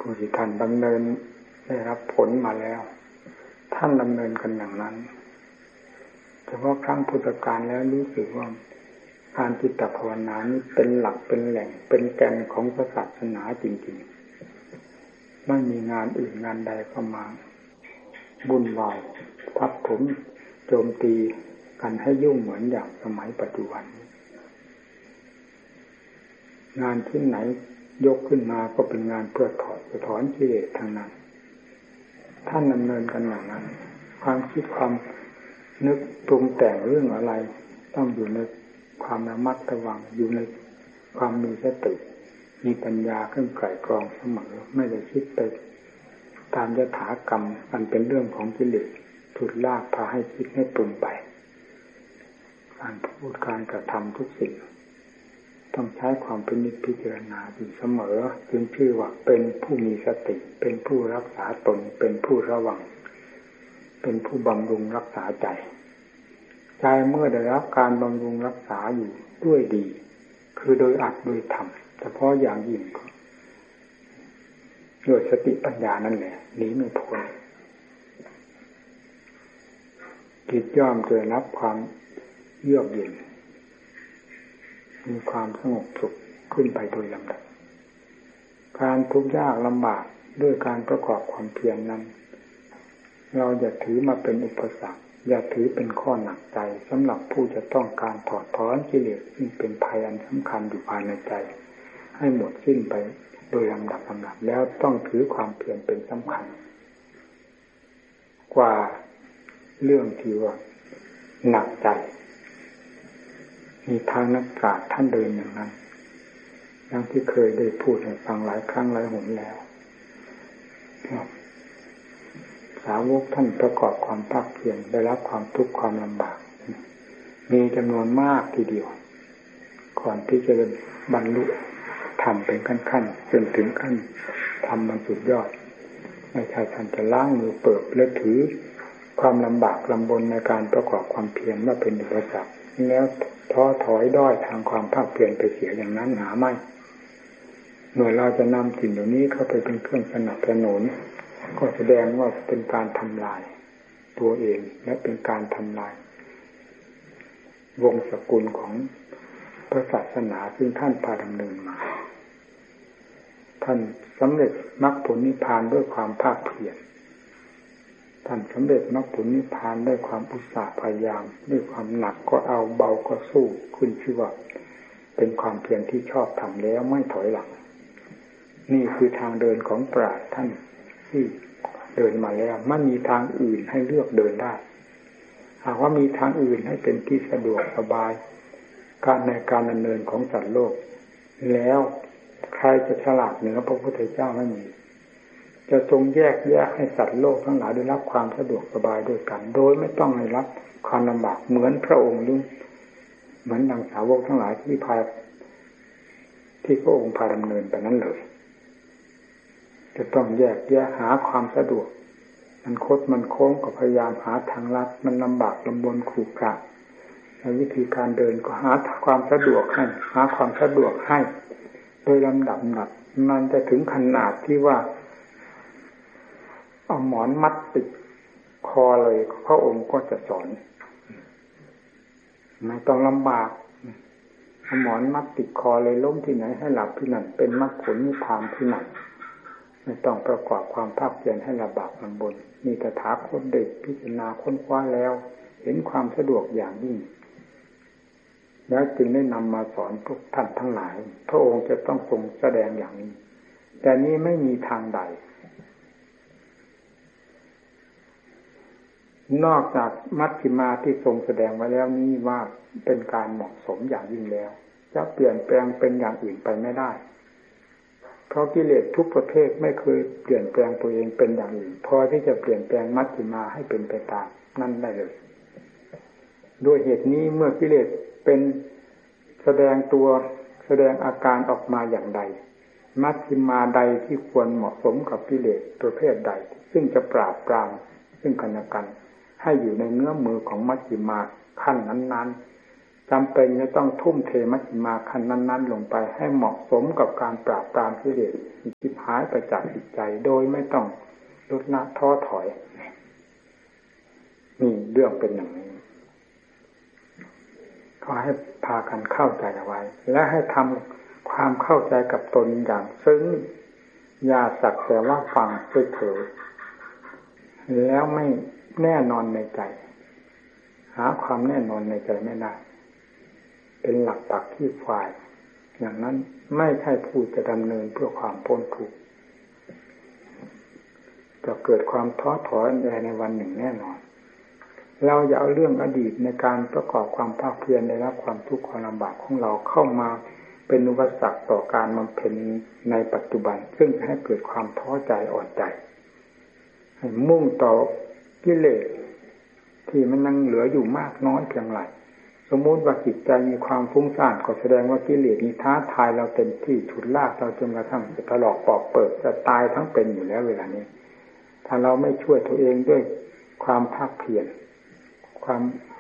ผู้ที่ท่านดำเนินได้รับผลมาแล้วท่านดำเนินกันอย่างนั้นเฉพาะครั้งพุทธกาลแล้วรู้สึกว่าการจิตภาวนานี้เป็นหลักเป็นแหล่งเป็นแก่นของศาสนาจริงๆไม่มีงานอื่นงานใดเข้ามาวุ่นวายทับถมโจมตีกันให้ยุ่งเหมือนอย่างสมัยปัจจุบันงานที่ไหนยกขึ้นมาก็เป็นงานเพื่อถอนกิเลสทางนั้นท่านดำเนินกันอย่างนั้นความคิดความนึกปรุงแต่งเรื่องอะไรต้องอยู่ในความระมัดระวังอยู่ในความมีสติมีปัญญาเครื่องไกร่กรองเสมอไม่ได้คิดไปตามยถากรรมอันเป็นเรื่องของกิเลสถูกลากพาให้คิดให้ปรุงไปการพูดการกระทำทุกสิ่งต้องใช้ความพิจารณาอยู่เสมอจึงชื่อว่าเป็นผู้มีสติเป็นผู้รักษาตนเป็นผู้ระวังเป็นผู้บำรุงรักษาใจใจเมื่อได้รับการบำรุงรักษาอยู่ด้วยดีคือโดยอัดโดยทำเฉพาะอย่างยิ่งด้วยสติปัญญานั่นแหละหนีไม่พ้นจิตย่อมจะรับความเยือกเย็นมีความสงบสุขขึ้นไปโดยลำดับการทุกข์ยากลำบากด้วยการประกอบความเพียรนั้นเราอย่าถือมาเป็นอุปสรรคอย่าถือเป็นข้อหนักใจสำหรับผู้จะต้องการถอดถอนกิเลสซึ่งเป็นภัยอันสำคัญอยู่ภายในใจให้หมดสิ้นไปโดยลำดับแล้วต้องถือความเพียรเป็นสำคัญกว่าเรื่องที่ว่าหนักใจมีทางนักปราชญ์ท่านเดินอย่างนั้นดังที่เคยได้พูดให้ฟังหลายครั้งหลายหนแล้วสาวกท่านประกอบความภาคเพียรได้รับความทุกข์ความลำบากมีจำนวนมากทีเดียวก่อนที่จะบรรลุธรรมเป็นขั้นๆจนถึงขั้นธรรมมันสุดยอดไม่ใช่ท่านจะล้างมือเปิบและถือความลำบากลำบนในการประกอบความเพียรว่าเป็นอุปสรรคแล้วท้อถอยด้อยทางความภาคเพียรไปเสียอย่างนั้นหาไม่เมื่อเราจะนำสิ่งเหล่านี้เข้าไปเป็นเครื่องสนับสนุนก็แสดงว่าเป็นการทำลายตัวเองและเป็นการทำลายวงศกุลของพระศาสนาซึ่งท่านพาดำเนินมาท่านสำเร็จมรรคผลนิพพานด้วยความภาคเพียรท่านสำเร็จมรรคผลนิพพานด้วยความอุตสาห์พยายามด้วยความหนักก็เอาเบาก็สู้ขึ้นชื่อว่าเป็นความเพียรที่ชอบทำแล้วไม่ถอยหลังนี่คือทางเดินของปราชญ์ท่านที่เดินมาแล้วไม่มีทางอื่นให้เลือกเดินได้หากว่ามีทางอื่นให้เป็นที่สะดวกสบายการในการดำเนินของสัตว์โลกแล้วใครจะฉลาดเหนือพระพุทธเจ้าไม่มีจะทรงแยกแยะให้สัตว์โลกทั้งหลายได้รับความสะดวกสบายด้วยกันโดยไม่ต้องให้รับความลำบากเหมือนพระองค์หรือเหมือนดังสาวกทั้งหลายที่พระองค์พาดำเนินไปนั้นเลยจะต้องแยกแยะหาความสะดวกมันคดมันโค้งก็พยายามหาทางลัดมันลำบากลำบนขรุขระในวิธีการเดินก็หาความสะดวกให้หาความสะดวกให้โดยลำดับมันจะถึงขนาดที่ว่าเอาหมอนมัดติดคอเลยพระองค์ก็จะสอนไม่ต้องลำบากเอาหมอนมัดติดคอเลยล้มที่ไหนให้หลับที่นั่นเป็นมรรคผลนิพพานที่นั่นไม่ต้องประกอบความภาคเพียรให้ลำบากลำบนมีตถาคตได้พิจารณาค้นคว้าแล้วเห็นความสะดวกอย่างยิ่งแล้วจึงได้นำมาสอนพวกท่านทั้งหลายพระองค์จะต้องทรงแสดงอย่างนี้แต่นี้ไม่มีทางใดนอกจากมัชฌิมาที่ทรงแสดงไว้แล้วนี้ว่าเป็นการเหมาะสมอย่างยิ่งแล้วจะเปลี่ยนแปลงเป็นอย่างอื่นไปไม่ได้เพราะกิเลสทุกประเภทไม่เคยเปลี่ยนแปลงตัวเองเป็นอย่างอื่นพอที่จะเปลี่ยนแปลงมัชฌิมาให้เป็นไปตามนั่นได้เลยด้วยเหตุนี้เมื่อกิเลสเป็นแสดงตัวแสดงอาการออกมาอย่างใดมัชฌิมาใดที่ควรเหมาะสมกับกิเลสประเภทใดซึ่งจะปราบปรามซึ่งกันและกันให้อยู่ในเงื้อมมือของมัชฌิมาขั้นนั้นๆจำเป็นจะต้องทุ่มเทมัชฌิมาขั้นนั้นๆลงไปให้เหมาะสมกับการปราบปรามกิเลสที่หายไปจากจิตใจโดยไม่ต้องลดละท้อถอยนี่เรื่องเป็นอย่างนี้ก็ให้พากันเข้าใจเอาไว้และให้ทำความเข้าใจกับตนอย่างซึ้งอย่าสักแต่ว่าฟังเฉยๆแล้วไม่แน่นอนในใจหาความแน่นอนในใจไม่ได้เป็นหลักปักที่ฝ่ายอย่างนั้นไม่ใช่ผู้จะดำเนินเพื่อความพ้นทุกข์จะเกิดความท้อถอยในวันหนึ่งแน่นอนเราอย่าเอาเรื่องอดีตในการประกอบความภาคเพียรได้รับความทุกข์ความลำบากของเราเข้ามาเป็นอุปสรรคต่อการบำเพ็ญในปัจจุบันซึ่งจะให้เกิดความท้อใจอ่อนใจให้มุ่งต่อกิเลสที่มันยังเหลืออยู่มากน้อยเพียงไรสมมุติว่าจิตใจมีความฟุ้งซ่านก็แสดงว่ากิเลสนี้ท้าทายเราเต็มที่ฉุดลากเราจนกระทั่งจะถลอกปอกเปิดจะตายทั้งเป็นอยู่แล้วเวลานี้ถ้าเราไม่ช่วยตัวเองด้วยความภาคเพียรความ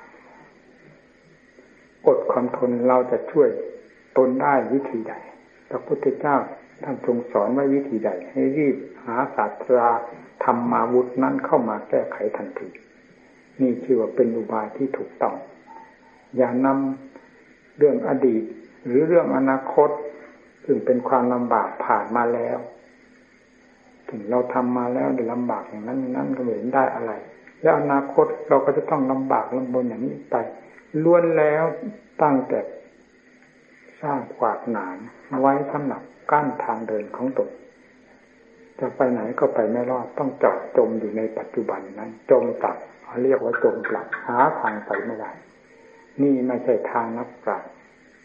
อดความทนเราจะช่วยตนได้วิธีใดพระพุทธเจ้าท่านทรงสอนไว้วิธีใดให้รีบหาศาสตราธรรมาวุธนั้นเข้ามาแก้ไขทันทีนี่ชื่อว่าเป็นอุบายที่ถูกต้องอย่านำเรื่องอดีตหรือเรื่องอนาคตซึ่งเป็นความลำบากผ่านมาแล้วถึงเราทำมาแล้วได้ลำบากอย่างนั้นก็ไม่เห็นได้อะไรแล้วอนาคตเราก็จะต้องลำบากลำบนอย่างนี้ไปล้วนแล้วตั้งแต่สร้างขวากหนามไว้สำหรับกั้นทางเดินของตนจะไปไหนก็ไปไม่รอดต้องเจาะจมอยู่ในปัจจุบันนั้นจมปลักเขาเรียกว่าจมปลักหาทางไปไม่ได้นี่ไม่ใช่ทางนักปราชญ์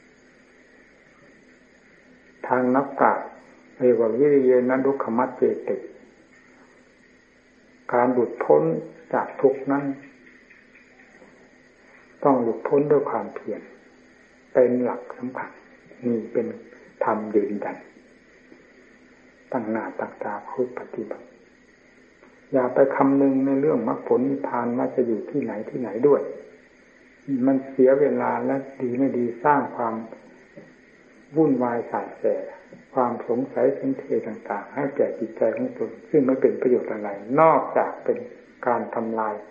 ทางนักปราชญ์เรียกว่าวิริยะดุขมัจเจติการหลุดพ้นจากทุกข์นั้นต้องหลุดพ้นด้วยความเพียรเป็นหลักสำคัญนี่เป็นธรรมยืนยันตั้งหน้าตั้งตาพูดปฏิบัติอย่าไปคำนึงในเรื่องมรรคผลนิพพานว่าจะอยู่ที่ไหนด้วยมันเสียเวลาและดีไม่ดีสร้างความวุ่นวายสายแสความสงสัยสงเทต่างๆให้แก่จิตใจของตนซึ่งไม่เป็นประโยชน์อะไรนอกจากเป็นการทำลาย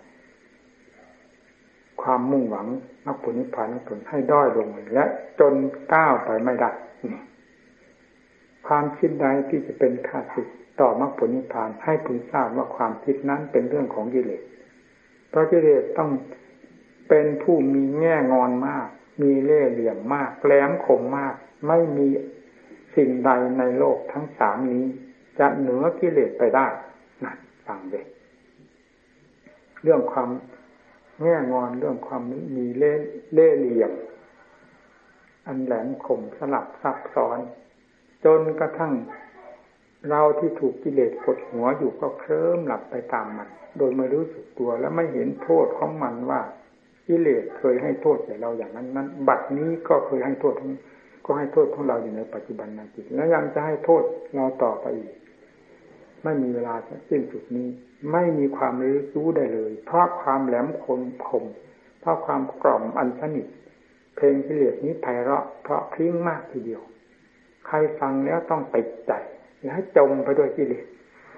ความมุ่งหวังมรรคผลนิพพานของตนให้ด้อยลงและจนก้าวไปไม่ได้ความคิดใดที่จะเป็นข้าศึกต่อมรรคผลนิพพานให้พึงทราบว่าความคิดนั้นเป็นเรื่องของกิเลสเพราะกิเลสต้องเป็นผู้มีแง่งอนมากมีเล่ห์เหลี่ยมมากแหลมคมมากไม่มีสิ่งใดในโลกทั้งสามนี้จะเหนือกิเลสไปได้นั่นฟังเลยเรื่องความแง่งอนเรื่องความมีเล่ห์เหลี่ยมอันแหลมคมสลับซับซ้อนจนกระทั่งเราที่ถูกกิเลสกดหัวอยู่ก็เคลิ้มหลับไปตามมันโดยไม่รู้สึกตัวและไม่เห็นโทษของมันว่ากิเลสเคยให้โทษแก่เราอย่างนั้นบัดนี้ก็เคยให้โทษของเราอยู่ในปัจจุบันจิตแล้วยังจะให้โทษเราต่อไปอีกไม่มีเวลาสิ้นสุดนี้ไม่มีความรู้ได้เลยเพราะความแหลมคมเพราะความกล่อมอันสนิทเพลงกิเลสนี้ไพเราะเพราะพริ้งมากทีเดียวใครฟังแล้วต้องติดใจและให้จมไปด้วยกิเลส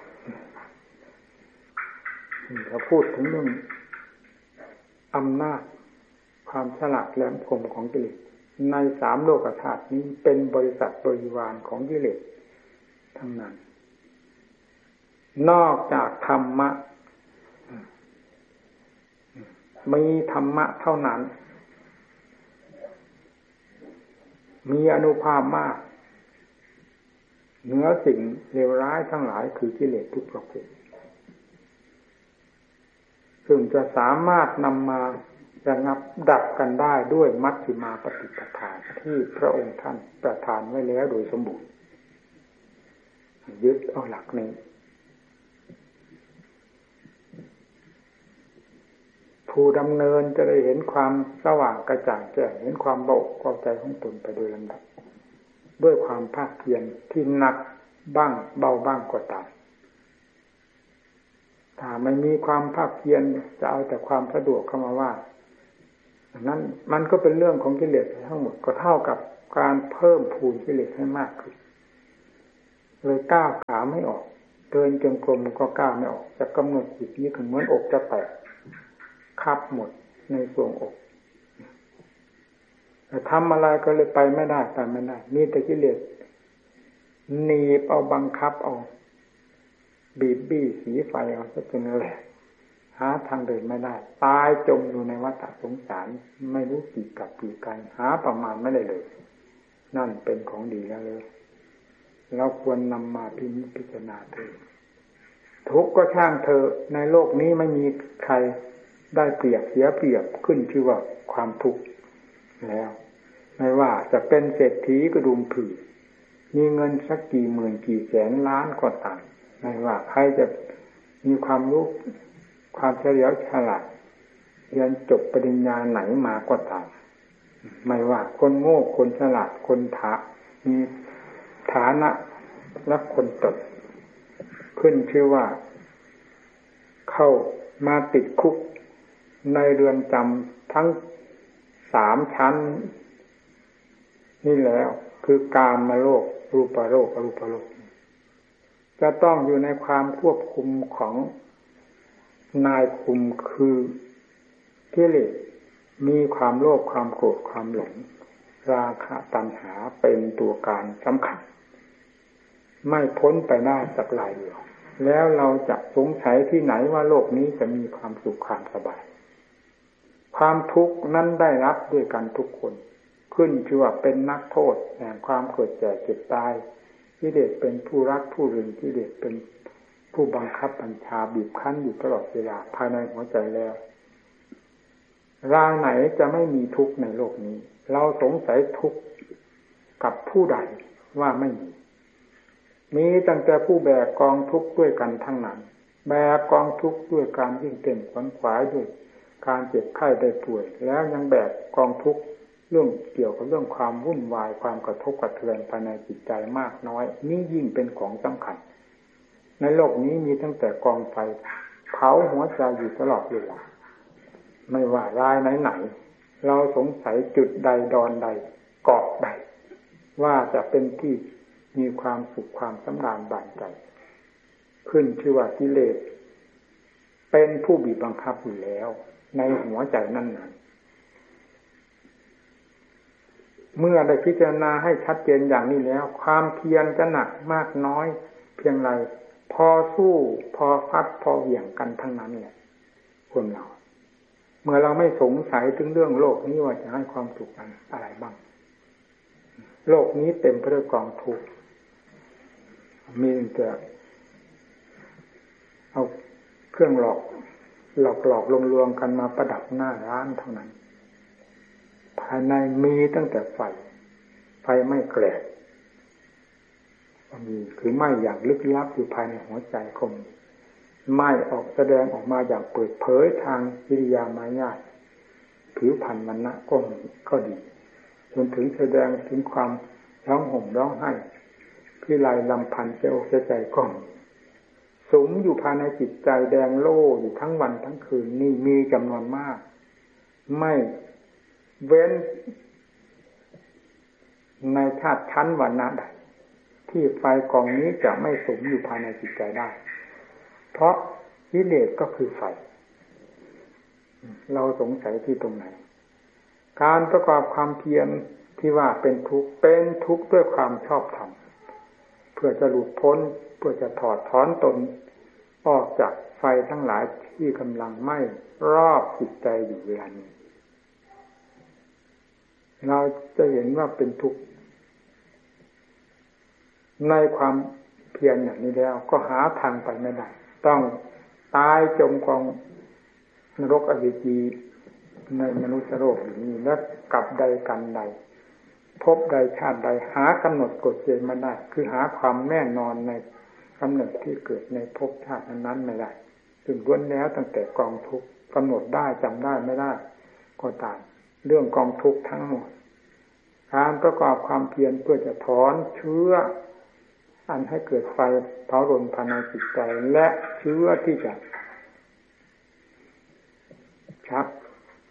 เราพูดถึงเรื่องอำนาจความฉลาดแหลมคมของกิเลสในสามโลกธาตุนี้เป็นบริษัทบริวารของกิเลสทั้งนั้นนอกจากธรรมะมีธรรมะเท่านั้นมีอานุภาพมากเหนือสิ่งเลวร้ายทั้งหลายคือกิเลสทุกประเภทซึ่งจะสามารถนำมาระงับดับกันได้ด้วยมัชฌิมาปฏิปทาที่พระองค์ท่านประทานไว้แล้วโดยสมบูรณ์ยึดเอาหลักนี้ผู้ดำเนินจะได้เห็นความสว่างกระจ่างแจ้งเห็นความเบาเข้าใจของตนไปโดยลำดับด้วยความภาคเพียรที่หนักบ้างเบาบ้างก็ตามถ้าไม่มีความภาคเพียรจะเอาแต่ความสะดวกเข้ามาว่านั้นมันก็เป็นเรื่องของกิเลสทั้งหมดก็เท่ากับการเพิ่มพูนกิเลสให้มากขึ้นเลยก้าวขาไม่ออกเดินจงกรมก็ก้าวไม่ออกจะกำหนดจิตนี้ก็เหมือนอกจะแตกคับหมดในทรวงอกแต่ทำอะไรก็เลยไปไม่ได้มีแต่กิเลสหนีบเอาบังคับเอาบีบบี้สีไฟเอาซะจนแหลกหาทางเดินไม่ได้ตายจมอยู่ในวัฏสงสารไม่รู้กี่กับกี่กันหาประมาณไม่ได้เลยนั่นเป็นของดีแล้วเลยเราควรนำมาพิจารณาเถิดทุกข์ก็ช่างเธอในโลกนี้ไม่มีใครได้เปรียบเสียเปรียบขึ้นชื่อว่าความทุกข์แล้วไม่ว่าจะเป็นเศรษฐีกระดุมผือมีเงินสักกี่หมื่นกี่แสนล้านก็ตามไม่ว่าใครจะมีความรู้ความเฉลียวฉลาดเรียนจบปริญญาไหนมาก็ตามไม่ว่าคนโง่คนฉลาดคนมีฐานะและคนตนขึ้นชื่อว่าเข้ามาติดคุกในเรือนจำทั้ง3 ชั้นนี่แล้วคือกามโลกรูปโลกอรูปโลกจะต้องอยู่ในความควบคุมของนายคุมคือกิเลสมีความโลภความโกรธความหลงราคะตัณหาเป็นตัวการสำคัญไม่พ้นไปได้สักรายเดียวแล้วเราจะสงสัยที่ไหนว่าโลกนี้จะมีความสุขความสบายความทุกข์นั้นได้รับด้วยกันทุกคนขึ้นชื่อว่าเป็นนักโทษแห่งความเกิดแก่เจ็บตายกิเลสเป็นผู้รักผู้รึงกิเลสเป็นผู้บังคับบัญชาบีบคั้นอยู่ตลอดเวลาภายในหัวใจแล้วรายไหนจะไม่มีทุกข์ในโลกนี้เราสงสัยทุกข์กับผู้ใดว่าไม่มีตั้งแต่ผู้แบกกองทุกข์ด้วยกันทั้งนั้นแบกกองทุกข์ด้วยการวิ่งเต้นขวนขวายด้วยการเจ็บไข้ได้ป่วยแล้วยังแบกกองทุกข์เรื่องเกี่ยวกับเรื่องความวุ่นวายความกระทบกระเทือนภายในจิตใจมากน้อยนี่ยิ่งเป็นของสำคัญในโลกนี้มีตั้งแต่กองไฟเผาหัวใจอยู่ตลอดเวลาไม่ว่ารายไหนๆเราสงสัยจุดใดดอนใดเกาะใดว่าจะเป็นที่มีความสุขความสำราญบานใจขึ้นชื่อว่ากิเลสเป็นผู้บีบบังคับอยู่แล้วในหัวใจนั่นน่ะเมื่อได้พิจารณาให้ชัดเจนอย่างนี้แล้วความเพียรจะหนักมากน้อยเพียงไรพอสู้พอฟัดพอเหวี่ยงกันทั้งนั้นแหละคนเราเมื่อเราไม่สงสัยถึงเรื่องโลกนี้ว่าจะให้ความสุขอะไรบ้างโลกนี้เต็มไปด้วยกองทุกข์มีแต่เอาเครื่องหลอกลวงกันมาประดับหน้าร้านเท่านั้นภายในมีตั้งแต่ไฟไม่แกลกมีคือไหม้อย่างลึกลับอยู่ภายในหัวใจคงไหม้ออกแสดงออกมาอย่างเปิดเผยทางกิริยามารยาทผิวพรรณวรรณะก็ดีจนถึงแสดงถึงความร้องห่มร้องไห้พิไรลำพันธ์เสียใจก็สุมอยู่ภายในจิตใจแดงโล่อยู่ทั้งวันทั้งคืนนี่มีจำนวนมากไม่เว้นในชาติชั้นวรรณะใดที่ไฟกองนี้จะไม่สุมอยู่ภายในจิตใจได้เพราะกิเลสก็คือไฟเราสงสัยที่ตรงไหนการประกอบความเพียรที่ว่าเป็นทุกข์ด้วยความชอบธรรมเพื่อจะหลุดพ้นเพื่อจะถอดถอนตนออกจากไฟทั้งหลายที่กำลังไหม้รอบจิตใจอยู่เวลานี้เราจะเห็นว่าเป็นทุกข์ในความเพียรอย่างนี้แล้วก็หาทางไปไม่ได้ต้องตายจมกองนรกอเวจีในมนุษย์โลกอย่างนี้และกับใดกันใดพบใดชาติใดหากำหนดกฎเกณฑ์มาได้คือหาความแน่นอนในกำเนิดที่เกิดในภพชาตินั้นไม่ได้ถึงล้วนแล้วตั้งแต่กองทุกข์กำหนดได้จำได้ไม่ได้ก็ตามเรื่องกองทุกข์ทั้งหมดการประกอบความเพียรเพื่อจะถอนเชื้ออันให้เกิดไฟเผารนภายในจิตใจและเชื้อที่จะชัก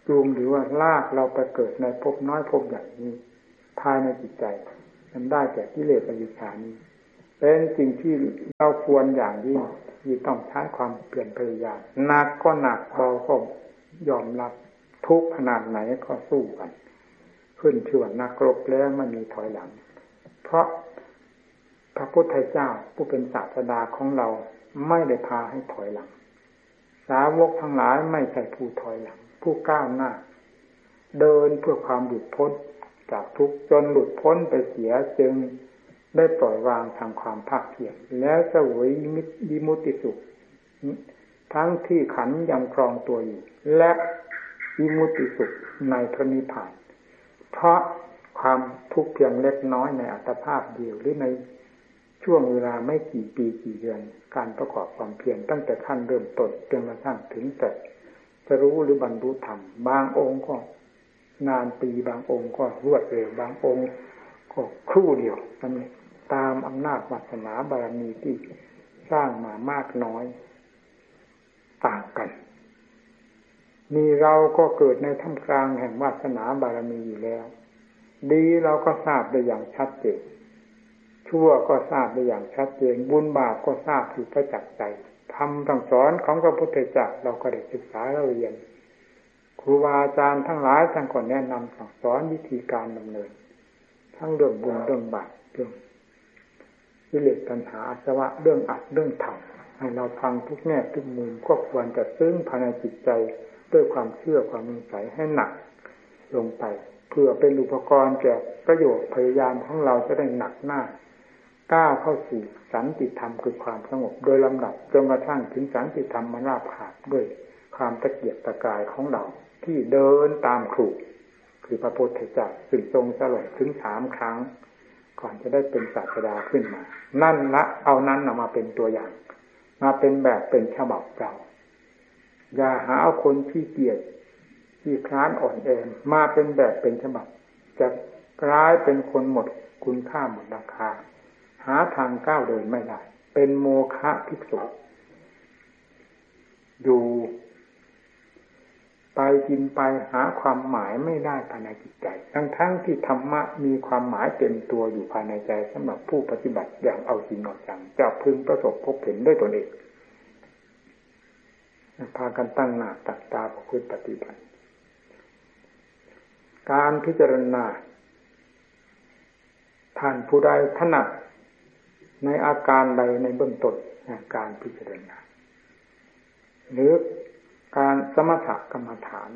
จูงหรือว่าลากเราไปเกิดในภพน้อยภพใหญ่นี้ภายในจิตใจมันได้แก่กิเลสอวิชชานี้เป็นสิ่งที่เราควรอย่างยิ่งที่ต้องใช้ความเปลี่ยนพยายามหนักก็หนักเบาก็ยอมรับทุกขนาดไหนก็สู้กันขึ้นชื่อว่านักรบแล้วไม่มีถอยหลังเพราะพระพุทธเจ้าผู้เป็นศาสดาของเราไม่ได้พาให้ถอยหลังสาวกทั้งหลายไม่ใช่ผู้ถอยหลังผู้ก้าวหน้าเดินเพื่อความหลุดพ้นจากทุกข์จนหลุดพ้นไปเสียจึงได้ปล่อยวางทางความภาคเพียรแล้วเสวยวิมุตติสุขทั้งที่ขันธ์ยังครองตัวอยู่และวิมุตติสุขในพระนิพพานเพราะความทุกข์เพียงเล็กน้อยในอัตภาพเดียวหรือในช่วงเวลาไม่กี่ปีกี่เดือนการประกอบความเพียรตั้งแต่ขั้นเริ่มต้นจนกระทั่งถึงแต่จะรู้หรือบรรลุธรรมบางองค์ก็นานปีบางองค์ก็รวดเร็วบางองค์ก็ครู่เดียวนั่นตามอำนาจวาสนาบารมีที่สร้างมามากน้อยต่างกันมีเราก็เกิดในท่ามกลางแห่งวาสนาบารมีอยู่แล้วดีเราก็ทราบได้อย่างชัดเจนชั่วก็ทราบได้อย่างชัดเจนบุญบาปก็ทราบอยู่ประจักษ์ใจธรรมสั่งสอนของพระพุทธเจ้าเราก็ได้ศึกษาเรียนครูบาอาจารย์ทั้งหลายท่านก็แนะนำสั่งสอนวิธีการดำเนินทั้งเรื่องบุญเรื่องบาปเรื่องกิเลสตัณหาอาสวะเรื่องอัดเรื่องทำให้เราฟังทุกแง่ทุกมุมก็ควรจะซึ้งภายในจิตใจด้วยความเชื่อความมั่นใจให้หนักลงไปเพื่อเป็นอุปกรณ์แก่ประโยชน์พยายามของเราจะได้หนักหน้าก้าวเข้าสู่สันติธรรมคือความสงบโดยลำดับจนกระทั่งถึงสันติธรรมราบขาดด้วยความตะเกียกตะกายของเราที่เดินตามครูคือพระพุทธเจ้าซึ่งทรงสลบถึง3 ครั้งก่อนจะได้เป็นศาสดาขึ้นมานั่นละเอานั้นมาเป็นตัวอย่างมาเป็นแบบเป็นฉบับเราอย่าหาเอาคนที่เกียจที่คร้านอ่อนแอมาเป็นแบบเป็นฉบับจะกลายเป็นคนหมดคุณค่าหมดราคาหาทางก้าวเดินไม่ได้เป็นโมฆะภิกษุอยู่ไปกินไปหาความหมายไม่ได้ภายในจิตใจทั้งที่ธรรมะมีความหมายเต็มตัวอยู่ภายในใจสำหรับผู้ปฏิบัติอย่างเอาจริงเอาจังจะพึงประสบพบเห็นด้วยตนเองพากันตั้งหน้าตั้งตาประพฤติปฏิบัติการพิจารณาท่านผู้ใดถนัดในอาการใดในเบื้องต้นการพิจารณาหรือการสมถกรรมฐาน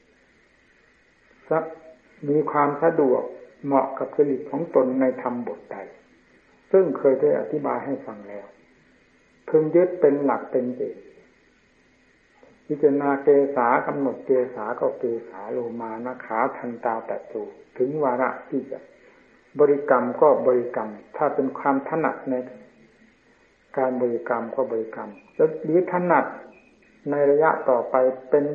มีความสะดวกเหมาะกับจริตของตนในธรรมบทใดซึ่งเคยได้อธิบายให้ฟังแล้วพึงยึดเป็นหลักเป็นเกณฑ์พิจารณาเกสากำหนดเกสาก็เกสาโลมานะขาทันตาแตะโตถึงวาระที่จะบริกรรมก็บริกรรมถ้าเป็นความถนัดในการบริกรรมก็บริกรรมหรือถนัดในระยะต่อไปเป็น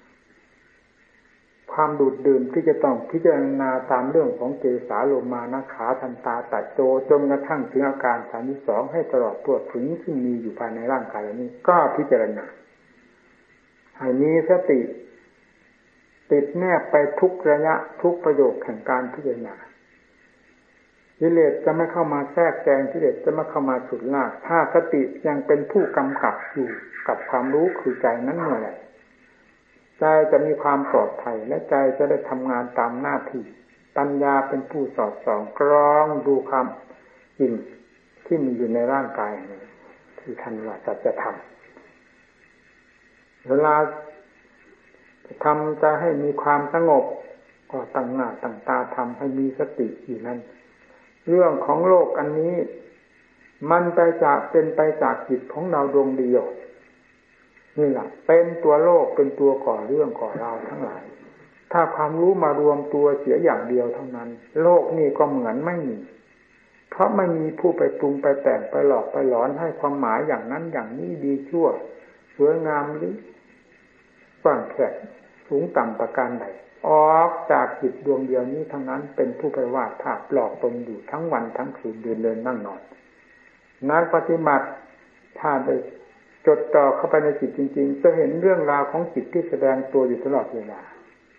ความดูดดื่มที่จะต้องพิจารณาตามเรื่องของเกสาโลมานะขาทันตาแตะโตจนกระทั่งถึงอาการ32ให้ตลอดตัวถึงที่มีอยู่ภายในร่างกายนี้ก็พิจารณาให้มีสติติดแนบไปทุกระยะทุกประโยคแห่งการพิจารณากิเลสจะไม่เข้ามาแทรกแซงกิเลสจะไม่เข้ามาฉุดลากถ้าสติยังเป็นผู้กำกับอยู่กับความรู้คือใจนั้นเมื่อไหร่ใจจะมีความปลอดภัยและใจจะได้ทำงานตามหน้าที่ปัญญาเป็นผู้สอดส่องกรองดูความจริงที่มีอยู่ในร่างกายนี้ที่ท่านว่าจะทำเวลาทำจะให้มีความสงบก็ตั้งหน้าตั้งตาทำให้มีสติอยู่นั้นเรื่องของโลกอันนี้มันไปจากเป็นไปจากจิตของเราดวงเดียวนี่แหละเป็นตัวโลกเป็นตัวก่อเรื่องก่อราวทั้งหลายถ้าความรู้มารวมตัวเสียอย่างเดียวเท่านั้นโลกนี่ก็เหมือนไม่มีเพราะไม่มีผู้ไปปรุงไปแต่งไปหลอกไปหลอนให้ความหมายอย่างนั้นอย่างนี้ดีชั่วสวยงามหรือกว้างแคบสูงต่ำประการใดออกจากจิตดวงเดียวนี้ทั้งนั้นเป็นผู้ไปวาดภาพหลอกตนอยู่ทั้งวันทั้งคืนเดินนั่งนอนนักปฏิบัติถ้าได้จดจ่อเข้าไปในจิตจริงๆจะเห็นเรื่องราวของจิตที่แสดงตัวอยู่ตลอดเวลา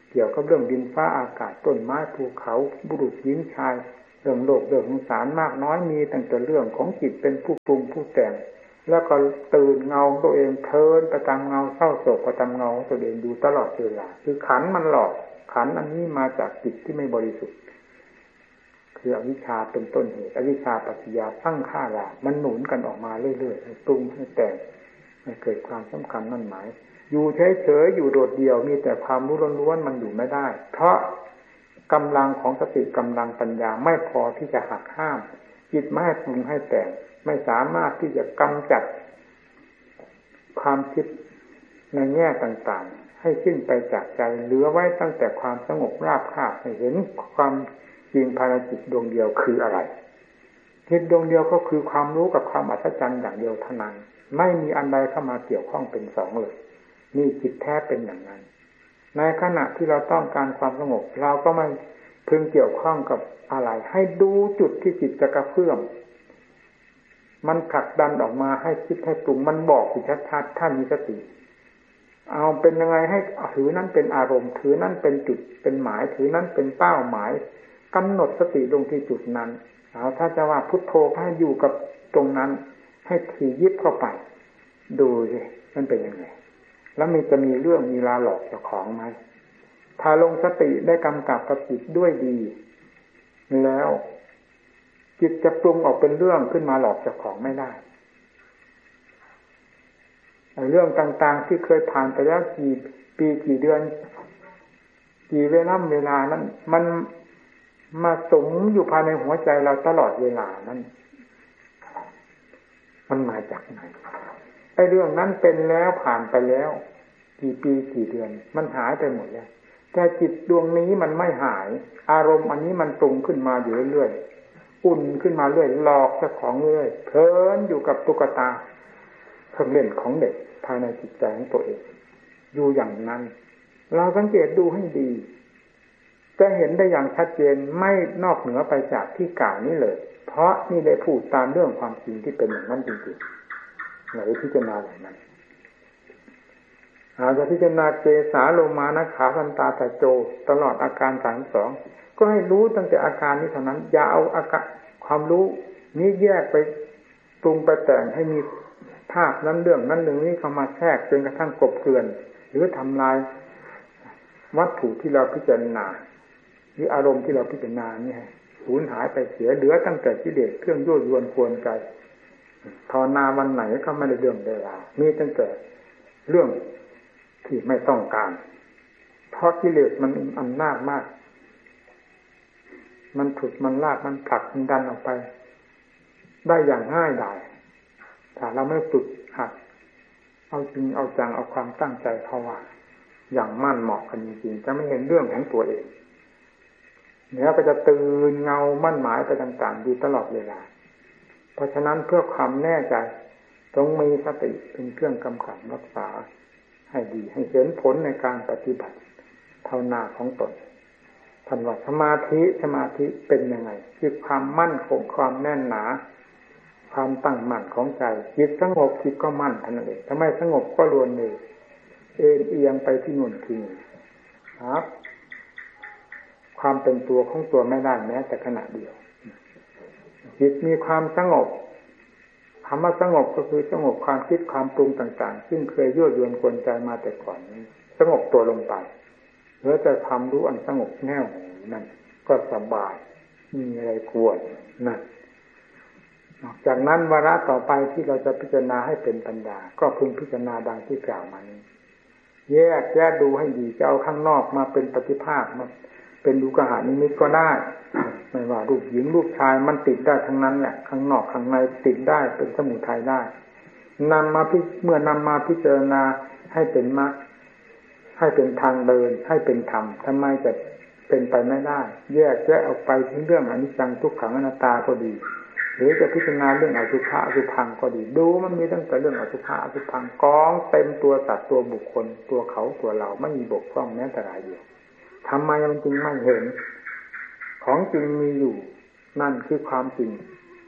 เกี่ยวกับเรื่องดินฟ้าอากาศต้นไม้ภูเขาบุรุษหญิงชายเรื่องโลกเรื่องสงสารมากน้อยมีตั้งแต่เรื่องของจิตเป็นผู้ปรุงผู้แต่งแล้วก็ตื่นเงาตัวเองเพลินไปตามเงาเศร้าโศกไปตามเงาตัวเองอยู่ตลอดเวลาคือขันมันหลอกขันอันนี้มาจากจิตที่ไม่บริสุทธิ์คืออวิชชาเป็นต้นเหตุอวิชชาปัจจยาตั้งฆ่ารามันหนุนกันออกมาเรื่อยๆให้ปรุงให้แต่งให้เกิดความสำคัญมั่นหมายอยู่เฉยๆอยู่โดดเดี่ยวมีแต่ความรู้ล้วนๆมันอยู่ไม่ได้เพราะกำลังของสติกำลังปัญญาไม่พอที่จะหักห้ามจิตไม่ให้ปรุงให้แต่งไม่สามารถที่จะกำจัดความคิดในแง่ต่างๆให้สิ้นไปจากใจเหลือไว้ตั้งแต่ความสงบราบคาบให้เห็นความจริงภายในจิตดวงเดียวคืออะไรจิตดวงเดียวก็คือความรู้กับความอัศจรรย์อย่างเดียวเท่านั้นไม่มีอันใดเข้ามาเกี่ยวข้องเป็นสองเลยนี่จิตแท้เป็นอย่างนั้นในขณะที่เราต้องการความสงบเราก็ไม่พึงเกี่ยวข้องกับอะไรให้ดูจุดที่จิตจะกระเพื่อมมันผลักดันออกมาให้คิดให้ปรุงมันบอกอยู่ชัดๆถ้ามีสติเอาเป็นยังไงให้ถือนั้นเป็นอารมณ์ถือนั้นเป็นจุดเป็นหมายถือนั้นเป็นเป้าหมายกำหนดสติลงที่จุดนั้นเอาถ้าจะว่าพุทโธให้อยู่กับตรงนั้นให้ถี่ยิบเข้าไปดูสิมันเป็นยังไงแล้วมันจะมีเรื่องมีลาหลอกเจ้าของไหมถ้าลงสติได้กำกับกับจิตด้วยดีแล้วจิตจะปรุงออกเป็นเรื่องขึ้นมาหลอกเจ้าของไม่ได้เรื่องต่างๆที่เคยผ่านไปแล้วกี่ปีกี่เดือนกี่เวลานั้นมันมาสมอยู่ภายในหัวใจเราตลอดเวลานั้นมันมาจากไหนไอ้เรื่องนั้นเป็นแล้วผ่านไปแล้วกี่ปีกี่เดือนมันหายไปหมดแล้วแต่จิตดวงนี้มันไม่หายอารมณ์อันนี้มันปรุงขึ้นมาอยู่เรื่อยๆอุ่นขึ้นมาเรื่อยหลอกเจ้าของเรื่อยเพลินอยู่กับตุ๊กตาเครื่องเล่นของเด็กภายในจิตใจของตัวเองอยู่อย่างนั้นเราสังเกตดูให้ดีจะเห็นได้อย่างชัดเจนไม่นอกเหนือไปจากที่กล่าวนี้เลยเพราะนี่ได้พูดตามเรื่องความจริงที่เป็นอย่างนั้นจริงๆไหนพิจารณาอย่างนั้นอาจจะพิจารณาเกสาโลมานะขาทันตาตะโจตลอดอาการ32ก็ให้รู้ตั้งแต่อาการนี้เท่านั้นอย่าเอาอาการความรู้นี้แยกไปปรุงไปแต่งให้มีภาพนั้นเรื่องนั้นเรื่องนี้เข้ามาแทรกจนกระทั่งกลบเกลื่อนหรือทำลายวัตถุที่เราพิจารณาหรืออารมณ์ที่เราพิจารณานี่สูญหายไปเสียเหลือตั้งแต่กิเลสเครื่องยั่วยวนกวนใจภาวนาวันไหนก็ไม่ได้เรื่องได้ราวมีตั้งแต่เรื่องที่ไม่ต้องการเพราะกิเลสมันอำนาจมากมันฉุดมันลากมันผลักมันดันออกไปได้อย่างง่ายดายถ้าเราไม่ฝึกหัดเอาจริงเอาจังเอาความตั้งใจเข้าว่าอย่างมั่นเหมาะกันจริงๆจะไม่เห็นเรื่องของตัวเองเนี่ยก็จะตื่นเงามั่นหมายไปต่างๆอยู่ตลอดเวลาเพราะฉะนั้นเพื่อความแน่ใจต้องมีสติเป็นเครื่องกำกับรักษาให้ดีให้เห็นผลในการปฏิบัติภาวนาของตนท่านว่าสมาธิเป็นยังไงคือความมั่นคงความแน่นหนาความตั้งมั่นของใจจิตสงบจิตก็มั่นเท่านั้นเองถ้าไม่สงบก็รวนเลยเอียงไปที่นู่นที่นี่ครับความเป็นตัวของตัวไม่ได้แม้แต่ขณะเดียวจิตมีความสงบคำว่าสงบก็คือสงบความคิดความปรุงต่างๆซึ่งเคยยั่วยวนกวนใจมาแต่ก่อนนี้สงบตัวลงไปเหลือแต่ความรู้อันสงบแน่วนั่นก็สบายมีอะไรกวนนั่นนอกจากนั้นวาระต่อไปที่เราจะพิจารณาให้เป็นปัญญาก็พึงพิจารณาดังที่กล่าวมานี้แยกดูให้ดีจะเอาข้างนอกมาเป็นปฏิภาคมาเป็นดูกหานิมิตก็ได้ไม่ว่ารูปหญิงรูปชายมันติดได้ทั้งนั้นแหละข้างนอกข้างในติดได้เป็นสมุทัยได้เมื่อนำมาพิจารณาให้เป็นมรรคให้เป็นทางเดินให้เป็นธรรมทำไมจะเป็นไปไม่ได้แยกออกไปถึงเรื่องอนิจจังทุกขังอนัตตาก็ดีหรือจะพิจารณาเรื่องอสุภะอสุภังก็ดีดูมันมีตั้งแต่เรื่องอสุภะอสุภังกองเต็มตัวสัตว์ตัวบุคคลตัวเขาตัวเราไม่มีบกพร่องแม้แต่รายเดียวทำไมมันจึงไม่เห็นของจริงมีอยู่นั่นคือความจริง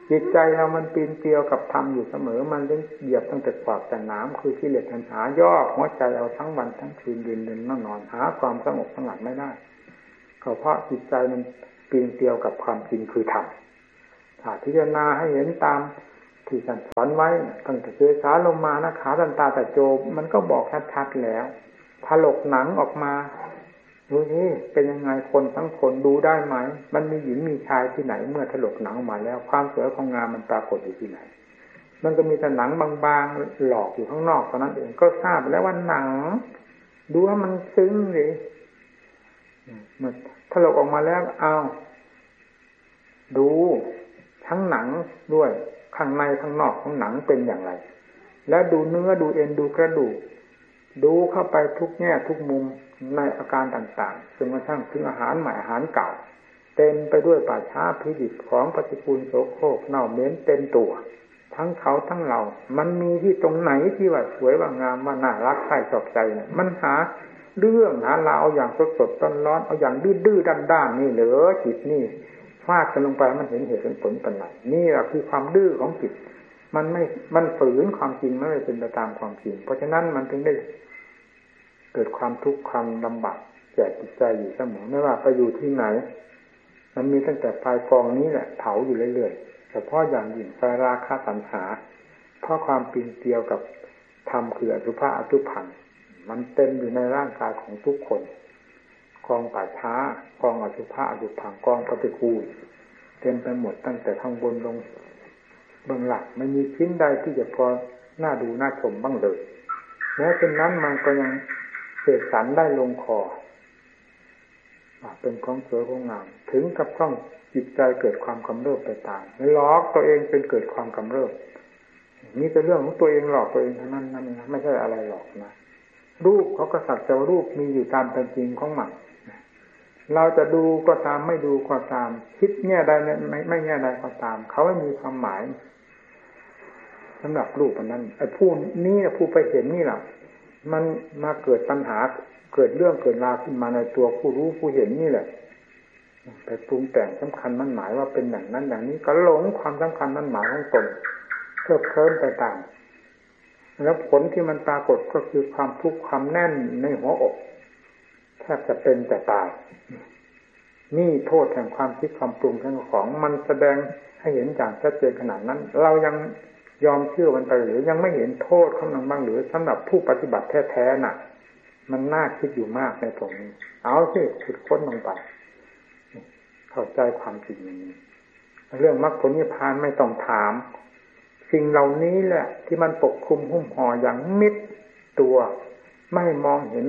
จิตใจเรามันปีนเกลียวกับธรรมอยู่เสมอมันยังเหยียบตั้งแต่ขวากแต่น้ำคือกิเลสตัณหาย่อหัวใจเอาทั้งวันทั้งคืนยืนเดินนั่งนอนหาความสงบสงัดไม่ได้ก็เพราะจิตใจมันปีนเกลียวกับความจริงคือธรรมถ้าพิจารณาให้เห็นตามที่ท่านสอนไว้ตั้งแต่เจสาลงมานะขาตันตาแต่โจมันก็บอกชัดๆแล้วถลกหนังออกมาดูนี่เป็นยังไงคนทั้งคนดูได้ไหมมันมีหญิงมีชายที่ไหนเมื่อถลกหนังออกมาแล้วความสวยของงามมันปรากฏอยู่ที่ไหนมันก็มีแต่หนังบางๆหลอกอยู่ข้างนอกเท่านั้นเองก็ทราบแล้วว่าหนังดูว่ามันซึ้งเลยมันถลกออกมาแล้วเอาดูทั้งหนังด้วยข้างในข้างนอกของหนังเป็นอย่างไรแล้วดูเนื้อดูเอ็นดูกระดูกดูเข้าไปทุกแง่ทุกมุมในอาการต่างๆจนกระทั่งถึงอาหารใหม่อาหารเก่าเต็มไปด้วยป่าช้าพิดิบของปฏิกูลโสโครกเน่าเหม็นเต็มตัวทั้งเขาทั้งเรามันมีที่ตรงไหนที่ว่าสวยว่างามว่าน่ารักใคร่ชอบใจเนี่ยมันหาเรื่องหาราวเอาอย่างสดๆร้อนๆเอาอย่างดื้อๆด้านๆนี่เหรอจิตนี่ฟาดกันลงไปมันเห็นเหตุเห็นผลเป็นไรนี่แหละคือความดื้อของจิตมันฝืนความจริงไม่เป็นไปตามความจริงเพราะฉะนั้นมันถึงได้เกิดความทุกข์ความลำบากแก่จิตใจอยู่เสมอไม่ว่าไปอยู่ที่ไหนมันมีตั้งแต่ไฟกองนี้แหละเผาอยู่เรื่อยๆเฉพาะอย่างยิ่งไฟราคะตัณหาเพราะความปีนเกลียวกับธรรมคืออสุภะอสุภังมันเต็มอยู่ในร่างกายของทุกคนกองป่าช้ากองอสุภะอสุภังกองปฏิกูลเต็มไปหมดตั้งแต่ข้างบนลงเบื้องหลังไม่มีชิ้นใดที่จะพอน่าดูน่าชมบ้างเลยแม้เช่นนั้นมันก็ยังเสกสรรได้ลงคอเป็นของสวยของงามถึงกับต้องจิตใจเกิดความกำเริบไปตามหลอกตัวเองเป็นเกิดความกำเริบนี่เป็นเรื่องของตัวเองหลอกตัวเองเท่านั้นนะไม่ใช่อะไรหรอกนะรูปเขาก็สักแต่ว่ารูปมีอยู่ตามเป็นจริงของมันเราจะดูก็ตามไม่ดูก็ตามคิดแง่ใดไม่แง่ใดก็ตามเขาไม่มีความหมายสำหรับรูปอันนั้นไอ้ผู้นี้ผู้ไปเห็นนี่แหละมันมาเกิดปัญหาเกิดเรื่องเกิดราวขึ้นมาในตัวผู้รู้ผู้เห็นนี่แหละไปปรุงแต่งสำคัญมั่นหมายว่าเป็นอย่างนั้นอย่างนี้ก็หลงความสำคัญมั่นหมายของตนเพิ่มเพิ่มไปตามแล้วผลที่มันปรากฏก็คือความทุกข์ความแน่นในหัวอกแทบจะเป็นแต่ตายนี่โทษแห่งความคิดความปรุงของมันแสดงให้เห็นอย่างชัดเจนขนาดนั้นเรายังยอมเชื่อมันไปหรือยังไม่เห็นโทษของมันบ้างหรือสำหรับผู้ปฏิบัติแท้ๆน่ะมันน่าคิดอยู่มากในตรงนี้เอาสิขุดค้นลงไปเข้าใจความจริงนี้เรื่องมรรคผลนิพพานไม่ต้องถามสิ่งเหล่านี้แหละที่มันปกคลุมหุ้มห่ออย่างมิดตัวไม่มองเห็น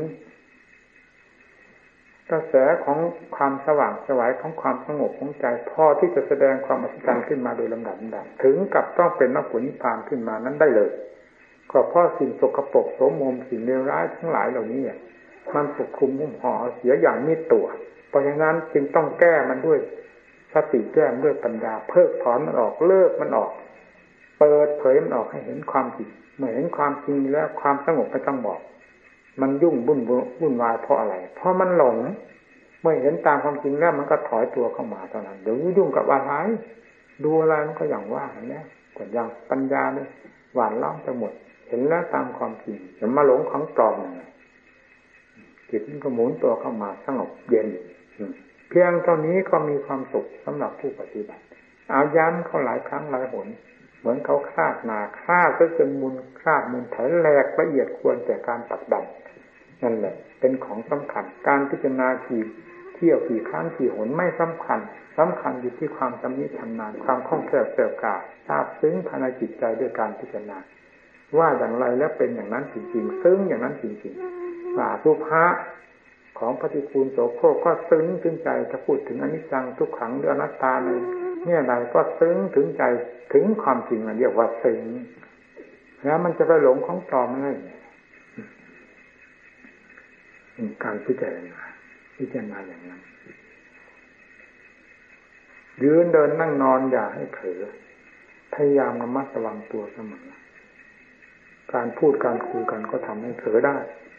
กระแสของความสว่างไสวของความสงบของใจพอที่จะแสดงความอัศจรรย์ขึ้นมาโดยลำดับถึงกับต้องเป็นมรรคผลนิพพานขึ้นมานั้นได้เลยก็เพราะสิ่งสกปรกโสมมสิ่งเลวร้ายทั้งหลายเหล่านี้มันปกคลุมหุ้มห่อเสียอย่างมิดตัวเพราะฉะนั้นจึงต้องแก้มันด้วยสติแก้ด้วยปัญญาเพิกถอนมันออกเลิกมันออกเปิดเผยมันออกให้เห็นความจริงเมื่อเห็นความจริงแล้วความสงบไม่ต้องบอกมันยุ่งวุ่นวายเพราะอะไรเพราะมันหลงเมื่อเห็นตามความจริงแล้วมันก็ถอยตัวเข้ามาเท่านั้นเดี๋ยวยุ่งกับอะไรดูอะไรมันก็อย่างว่าอย่างนี้กว่าอย่างปัญญาเนี่ยหวานล้อมไปหมดเห็นแล้วตามความจริงอย่ามาหลงของปลอมจิตมันก็หมุนตัวเข้ามาสงบเย็นเพียงเท่านี้ก็มีความสุขสำหรับผู้ปฏิบัติเอาย้ำเขาหลายครั้งหลายหนเหมือนเขาคาดนาคาดจนมูลคาดมูลไถแหลกละเอียดควรแก่การตัดดันนั่นแหละเป็นของสำคัญการพิจารณาเที่ยวกี่ครั้งกี่หนไม่สำคัญอยู่ที่ความชำนิชำนาญความคล่องแคล่วแกล้วกล้าทราบซึ้งภายในจิตใจด้วยการพิจารณาว่าอย่างไรแล้วเป็นอย่างนั้นจริงๆซึ้งอย่างนั้นจริงๆว่าสุภาของปฏิกูลโสโครกก็ซึ้งถึงใจถ้าพูดถึงอนิจจังทุกขังหรืออนัตตาในเนี่ยใดก็ซึ้งถึงใจถึงความจริงเรียกว่าซึ้งแล้วมันจะไปหลงของปลอมเลยการพิจารณาอย่างนั้นยืนเดินนั่งนอนอย่าให้เผลอพยายามระมัดระวังตัวเสมอการพูดการคุยกันก็ทำให้เผลอได้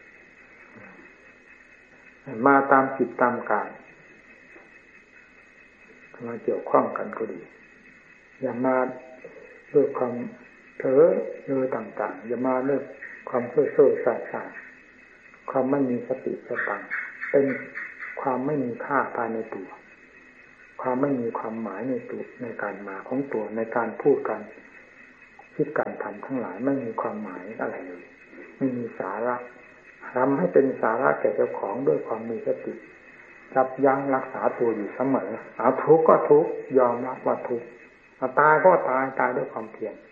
มาตามจิตตามกายมาเกี่ยวข้องกันก็ดีอย่ามาด้วยความเผลอเรือต่างๆอย่ามาด้วยความเพ้อเจ้อสายๆความไม่มีสติสตังค์เป็นความไม่มีค่าภายในตัวความไม่มีความหมายในตัวในการมาของตัวในการพูดกันคิดการทำทั้งหลายไม่มีความหมายอะไรเลยไม่มีสาระทำให้เป็นสาระแก่เจ้าของด้วยความมีสติยับยั้งรักษาตัวอยู่เสมอทุกข์ก็ทุกข์ยอมรับว่าทุกข์ตายก็ตายด้วยความเพียร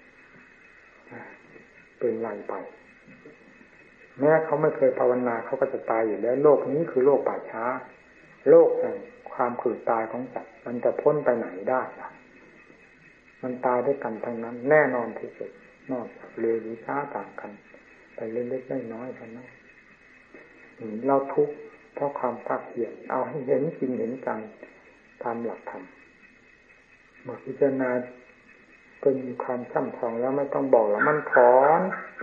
เป็นไรไปแม้เขาไม่เคยภาวนาเขาก็จะตายอยู่แล้วโลกนี้คือโลกป่าช้าโลกแห่งความเกิดตายของสัตว์มันจะพ้นไปไหนได้ล่ะมันตายด้วยกันทั้งนั้นแน่นอนที่สุดนอกจากเร็วหรือช้าต่างกันไปเล็กๆน้อยๆเท่านั้นเราทุกข์เพราะความภาคเพียรเอาให้เห็นจริงเห็นจังตามหลักธรรมเมื่อพิจารณาเป็นมีความช่ำชองแล้วไม่ต้องบอกแล้วมันถอน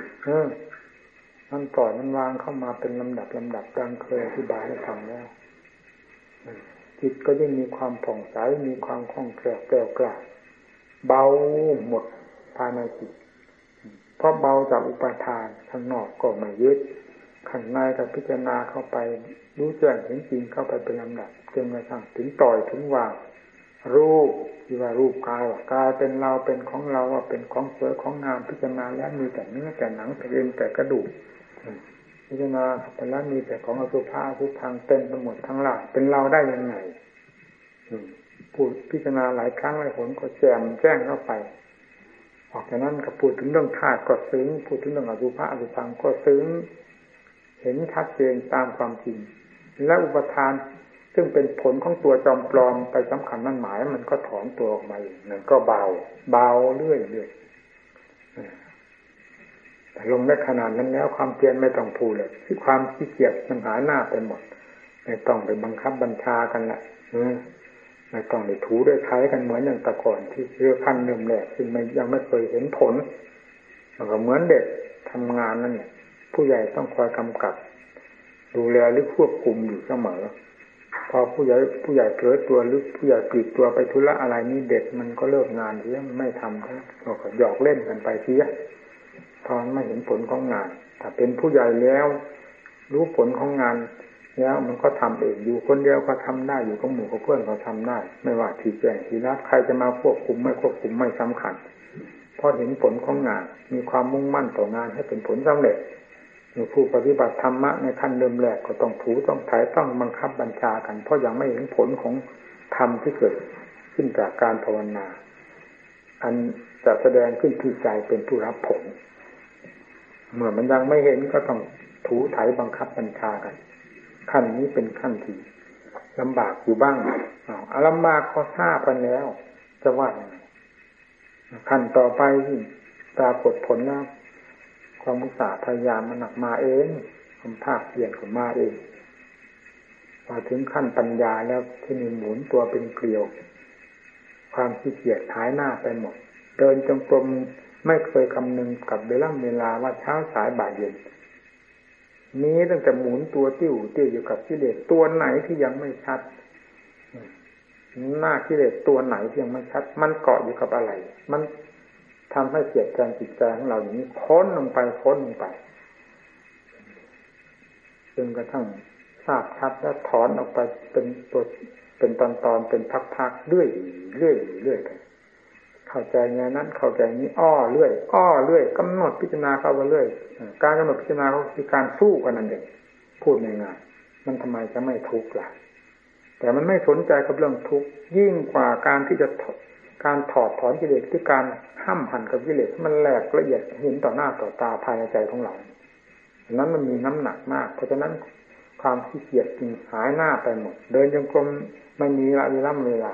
มันปล่อยมันวางเข้ามาเป็นลำดับดังเคยอธิบายให้ฟังแล้วจิตก็ยิ่งมีความผ่องใสมีความคล่องแคล่วแกล้วกล้าเบาหมดภายในจิตเพราะเบาจากอุปาทานข้างนอกก็ไม่ยึดข้างในก็พิจารณาเข้าไปรู้แจ้งเห็นจริงเข้าไปเป็นลำดับจนกระทั่งถึงปล่อยถึงวางรูปที่ว่ารูปกายว่ากายเป็นเราเป็นของเราว่าเป็นของสวยของงามพิจารณาแล้วมีแต่เนื้อแต่หนังแต่เอ็นแต่กระดูกพิจารณาไปแล้วมีแต่ของอสุภะอสุพังเต็มไปหมดทั้งหลายเป็นเราได้ยังไงพูดพิจารณาหลายครั้งหลายหนก็แจ่มแจ้งเข้าไปออกจากนั้นก็พูดถึงเรื่องธาตุก็ซึ้งพูดถึงเรื่องอสุภะอสุพังก็ซึ้งเห็นชัดเจนตามความจริงและอุปทานซึ่งเป็นผลของตัวจอมปลอมไปสำคัญมั่นหมายมันก็ถอนตัวออกมาอีกนั่นก็เบาเรื่อยแต่ลงได้ขนาดนั้นแล้วความเพียรไม่ต้องพูดเลยที่ความขี้เกียจมันหายหน้าไปหมดไม่ต้องไปบังคับบัญชากันละไม่ต้องไปถูด้วยไถกันเหมือนอย่างแต่ก่อนที่เรื่องขั้นเริ่มแรกซึ่งยังไม่เคยเห็นผลมันก็เหมือนเด็กทำงานนั่นแหละผู้ใหญ่ต้องคอยกำกับดูแลหรือควบคุมอยู่เสมอพอผู้ใหญ่เผลอตัวหรือผู้ใหญ่ปลีกตัวไปธุระอะไรนี่เด็กมันก็เลิกงานเสียไม่ทำก็หยอกเล่นกันไปเสียพอไม่เห็นผลของงานถ้าเป็นผู้ใหญ่แล้วรู้ผลของงานแล้วมันก็ทำเองอยู่คนเดียวก็ทำได้อยู่กับหมู่กับเพื่อนก็ทำได้ไม่ว่าที่แจ้งที่รับใครจะมาควบคุมไม่ควบคุมไม่สำคัญเพราะเห็นผลของงานมีความมุ่งมั่นต่องานให้เป็นผลสำเร็จผู้ปฏิบัติธรรมะในขั้นเริ่มแรกก็ต้องถูต้องไถต้องบังคับบัญชากันเพราะยังไม่เห็นผลของธรรมที่เกิดขึ้นจากการภาวนาอันจะแสดงขึ้นที่ใจเป็นผู้รับผลเมื่อมันยังไม่เห็นก็ต้องถูไถบังคับบัญชากันขั้นนี้เป็นขั้นที่ลำบากอยู่บ้างลำบากก็ทราบกันแล้วจะว่าขั้นต่อไปปรากฏผลแล้วความอุตสาห์พยายามมันหนักมาเองความภาคเพียรของมาเองพอถึงขั้นปัญญาแล้วที่มีหมุนตัวเป็นเกลียวความขี้เกียจหายหน้าไปหมดเดินจงกรมไม่เคยคำนึงกับเวลาว่าเช้าสายบ่ายเย็นนี้ตั้งแต่หมุนตัวติ้วอยู่กับกิเลสตัวไหนที่ยังไม่ชัดหน้ากิเลสตัวไหนที่ยังไม่ชัดมันเกาะอยู่กับอะไรมันทำให้เสียดแทงจิตใจของเราอย่างนี้พ้นลงไปจนกระทั่งทราบชัดแล้วถอนออกไปเป็นตัวเป็นตอนเป็นพักๆเรื่อยไปเข้าใจไงนั้นเข้าใจนี้เรื่อยกำหนดพิจารณาเข้าไปเรื่อยการกำหนดพิจารณาก็คือการสู้กันนั่นเองพูดง่ายๆมันทำไมจะไม่ทุกข์ล่ะแต่มันไม่สนใจกับเรื่องทุกข์ยิ่งกว่าการที่จะการถอดถอนกิเลสคือการห้ามหันกับกิเลสมันแหลกละเอียดเห็นต่อหน้าต่อตาภายในใจของเราดังนั้นมันมีน้ำหนักมากเพราะฉะนั้นความขี้เกียจจึงหายหน้าไปหมดเดินจงกรมไม่มีเวลา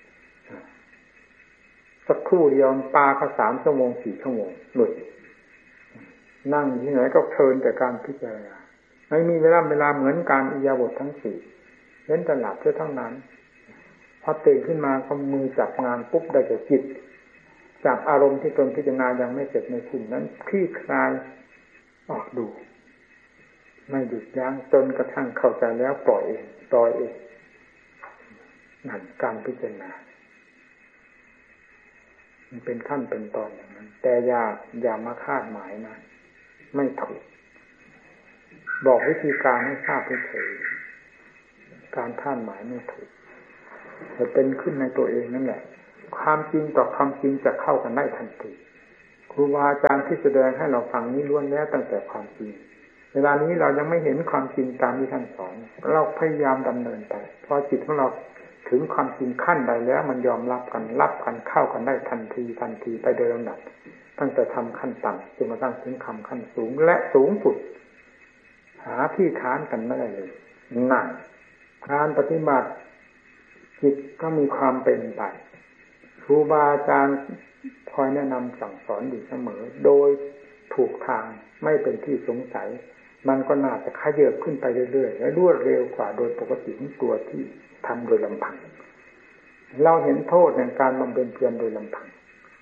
สักครู่เดียวปาเข้า3 ชั่วโมง 4 ชั่วโมงหลุดนั่งที่ไหนก็เพลินแต่การพิจารณาไม่มีเวลาเหมือนการอิริยาบถทั้ง4เว้นแต่หลับเท่านั้นพอตื่นขึ้นมาก็มือจับงานปุ๊บได้แต่จิตจับอารมณ์ที่ตนพิจารณายังไม่เสร็จในสิ่งนั้นคลี่คลายออกดูไม่หยุดยั้งจนกระทั่งเข้าใจแล้วปล่อยเองนั่นการพิจารณามันเป็นขั้นเป็นตอนอย่างนั้นแต่อย่ามาคาดหมายนะไม่ถูกบอกวิธีการให้ทราบเฉยๆการคาดหมายไม่ถูกจะเป็นขึ้นในตัวเองนั่นแหละความจริงต่อความจริงจะเข้ากันได้ทันทีครูบาอาจารย์ที่แสดงให้เราฟังนี้ล้วนแล้วตั้งแต่ความจริงเวลานี้เรายังไม่เห็นความจริงตามที่ท่านสอนเราพยายามดำเนินไปพอจิตของเราถึงความจริงขั้นใดแล้วมันยอมรับกันเข้ากันได้ทันทีไปโดยลำดับตั้งแต่ทำขั้นต่ำจนมาตั้งถึงขั้นสูงและสูงสุดหาที่ค้านกันไม่ได้เลยนั่นการปฏิบัติจิตก็มีความเป็นไปครูบาอาจารย์คอยแนะนำสั่งสอนอยู่เสมอโดยถูกทางไม่เป็นที่สงสัยมันก็น่าจะขยับขึ้นไปเรื่อยๆและรวดเร็วกว่าโดยปกติของตัวที่ทำโดยลำพังเราเห็นโทษในการบำเพ็ญเพียรโดยลำพัง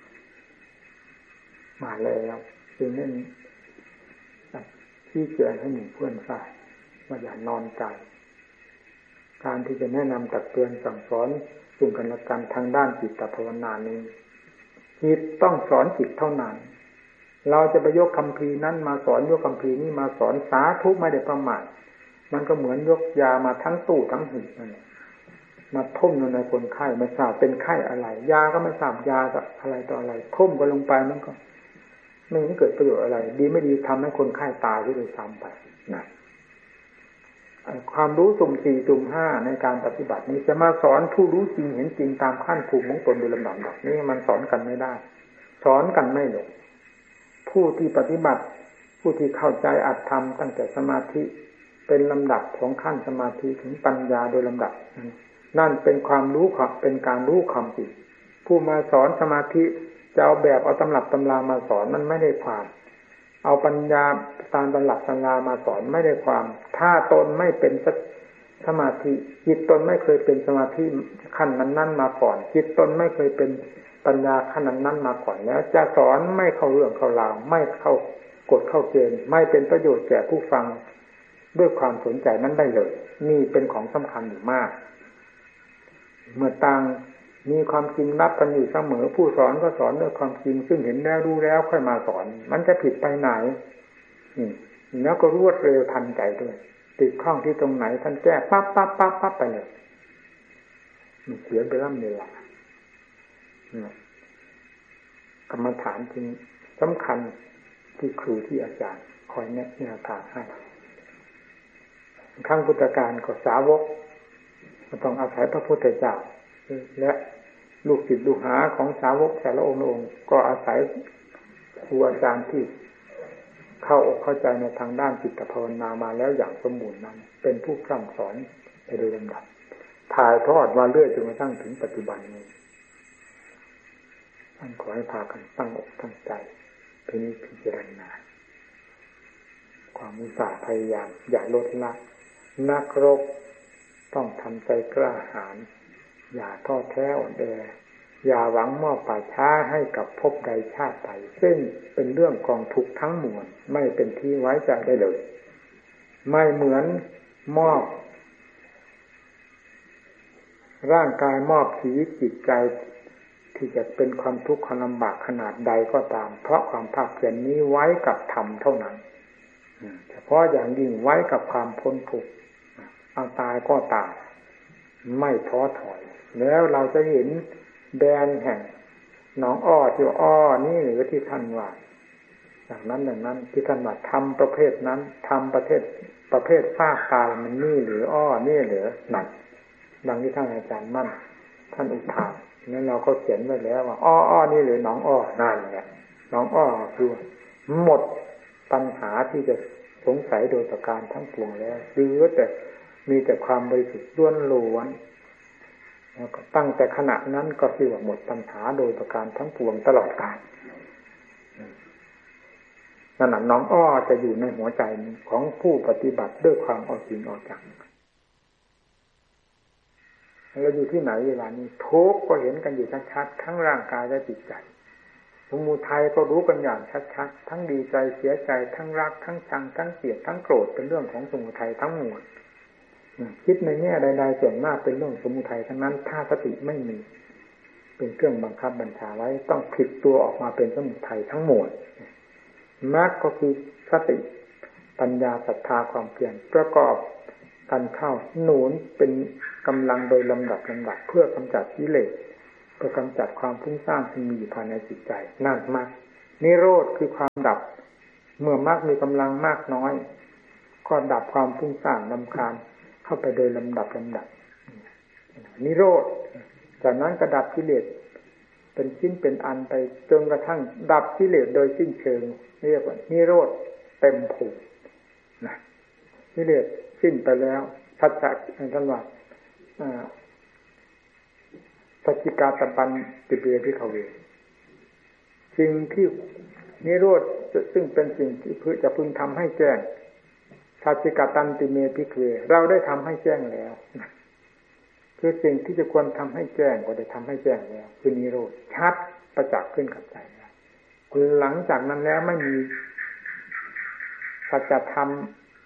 มาแล้วจึงนั้นที่แจงให้หมู่เพื่อนทราบว่าอย่านอนใจการที่จะแนะนำตักเตือนสั่งสอนซึ่งกันและกันทางด้านจิตภาวนานี้จิตต้องสอนจิตเท่านั้นเราจะไปยกคัมภีร์นั้นมาสอนยกคัมภีร์นี้มาสอนสาธุไม่ได้ประมาทมันก็เหมือนยกยามาทั้งตู้ทั้งหีบนั่นแหละมาทุ่มลงในคนไข้ไม่ทราบเป็นไข้อะไรยาก็ไม่ทราบยาจะอะไรต่ออะไรทุ่มก็ลงไปมันก็ไม่เห็นเกิดประโยชน์อะไรดีไม่ดีทำให้คนไข้ตายที่โดยซ้ำไปนะความรู้สุ่มสี่สุ่มห้าในการปฏิบัตินี้จะมาสอนผู้รู้จริงเห็นจริงตามขั้นภูมิของตนโดยลำดับนี้มันสอนกันไม่ได้สอนกันไม่ลงผู้ที่ปฏิบัติผู้ที่เข้าใจอัตธรรมตั้งแต่สมาธิเป็นลำดับของขั้นสมาธิถึงปัญญาโดยลำดับนั่นเป็นความรู้เป็นการรู้ความจริงผู้มาสอนสมาธิจะเอาแบบเอาตำรับตำรามาสอนมันไม่ได้ความเอาปัญญาตามตำรับตำรามาสอนไม่ได้ความถ้าตนไม่เป็นสมาธิจิตตนไม่เคยเป็นสมาธิขั้นนั้นมาก่อนจิตตนไม่เคยเป็นปัญญาขั้นนั้นมาก่อนแล้วจะสอนไม่เข้าเรื่องเข้าราวไม่เข้ากฎเข้าเกณฑ์ไม่เป็นประโยชน์แก่ผู้ฟังด้วยความสนใจนั้นได้เลยนี่เป็นของสำคัญอยู่มากเมื่อต่างมีความจริงรับกันอยู่เสมอผู้สอนก็สอนด้วยความจริงซึ่งเห็นแล้วรู้แล้วค่อยมาสอนมันจะผิดไปไหนแล้วก็รวดเร็วทันใจด้วยติดข้องที่ตรงไหนท่านแก้ปั๊บไปเลยเสียไปล่ำเวลากรรมฐานจริงสำคัญที่ครูที่อาจารย์คอยแนะแนวทางให้ครั้งพุทธกาลก็สาวกต้องอาศัยพระพุทธเจ้าและลูกศิษย์ลูกหาของสาวกแต่ละองค์ก็อาศัยครูอาจารย์ที่เข้าอกเข้าใจในทางด้านจิตภาวนามาแล้วอย่างสมบูรณ์นั้นเป็นผู้พร่ำสอนไปโดยลำดับถ่ายทอดมาเรื่อยจนกระทั่งถึงปัจจุบันนี้ท่านขอให้พากันตั้งอกตั้งใจพิจารณาความอุตสาห์พยายามอย่าลดละนักรบต้องทำใจกล้าหาญอย่าท้อแท้อ่อนแออย่าหวังมอบป่าช้าให้กับภพใดชาติใดซึ่งเป็นเรื่องกองทุกข์ทั้งมวลไม่เป็นที่ไว้ใจได้เลยไม่เหมือนมอบร่างกายมอบชีวิตจิตใจที่จะเป็นความทุกข์ความลำบากขนาดใดก็ตามเพราะความภาคเพียรนี้ไว้กับธรรมเท่านั้นเฉพาะอย่างยิ่งไว้กับความพ้นทุกข์เอาตายก็ตายไม่ท้อถอยแล้วเราจะเห็นแดนแห่งหนองอ้อที่อ้อนี่หรือที่ท่านว่าอย่างนั้นที่ท่านว่าทำประเภทนั้นทำประเภทฟากตายมันนี่หรืออ้อนี่หรือนั่นดังที่ท่านอาจารย์มั่นท่านอุทานนั้นเราก็เขียนไว้แล้วว่าอ้อนี่หรือหนองอ้อนั่นแหละหนองอ้อคือหมดปัญหาที่จะสงสัยโดยประการทั้งปวงแล้วเหลือแต่มีแต่ความบริสุทธิ์ล้วนแล้วก็ตั้งแต่ขณะนั้นก็คือว่าหมดปัญหาโดยประการทั้งปวงตลอดกาลนั่นน่ะน้องอ้อจะอยู่ในหัวใจของผู้ปฏิบัติด้วยความเอาจริงเอาจังเราอยู่ที่ไหนเวลานี้ทุกข์ก็เห็นกันอยู่ชัดๆทั้งร่างกายและจิตใจสมุทัยก็รู้กันอย่างชัดๆทั้งดีใจเสียใจทั้งรักทั้งชังทั้งเกลียดทั้งโกรธเป็นเรื่องของสมุทัยทั้งมวลคิดในแง่ใดๆส่วนมากเป็นเรื่องสมุทัยทั้งนั้นถ้าสติไม่มีเป็นเครื่องบังคับบัญชาไว้ต้องผลิตตัวออกมาเป็นสมุทัยทั้งหมดมรรคก็คือสติปัญญาศรัทธาความเพียรประกอบกันเข้าหนุนเป็นกำลังโดยลำดับเพื่อกำจัดกิเลสเพื่อกำจัดความฟุ้งซ่านที่มีอยู่ภายในจิตใจนั่นมรรคนิโรธคือความดับเมื่อมรรคมีกำลังมากน้อยก็ดับความฟุ้งซ่านรำคาญเข้าไปโดยลำดับนิโรธจากนั้นก็ดับกิเลสเป็นชิ้นเป็นอันไปจนกระทั่งดับกิเลสโดยสิ้นเชิงเรียกว่านิโรธเต็มภูมินะกิเลสสิ้นไปแล้วทัศน์ท่านว่าสัจจิกาตปันติเปพิขเวสิ่งที่นิโรธซึ่งเป็นสิ่งที่จะพึงทำให้แจ้งสัจจิกาตันติเมพิขเวเราได้ทำให้แจ้งแล้วคือสิ่งที่จะควรทำให้แจ้งก็ได้ทำให้แจ้งแล้วคือนิโรธชัดประจักษ์ขึ้นกับใจแล้วหลังจากนั้นแล้วไม่มีสัจธรรม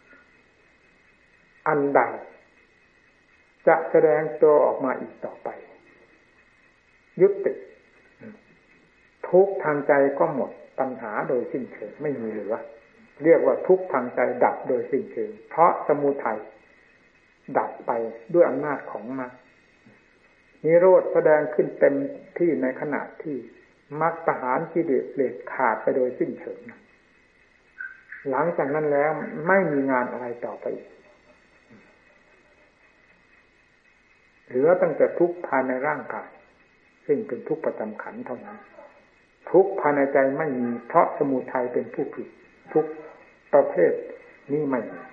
อันใดจะแสดงตัวออกมาอีกต่อไปยุติทุกข์ทางใจก็หมดปัญหาโดยสิ้นเชิงไม่มีเหลือเรียกว่าทุกข์ทางใจดับโดยสิ้นเชิงเพราะสมุทัยดับไปด้วยอำนาจของมรรคนิโรธแสดงขึ้นเต็มที่ในขณะที่มรรคประหารกิเลสขาดไปโดยสิ้นเชิงหลังจากนั้นแล้วไม่มีงานอะไรต่อไปเหลือตั้งแต่ทุกข์ภายในร่างกายซึ่งเป็นทุกข์ประจำขันธ์เท่านั้นทุกข์ภายในใจไม่มีเพราะสมุทัยเป็นผู้ผลิตทุกประเภทนี้ไม่มี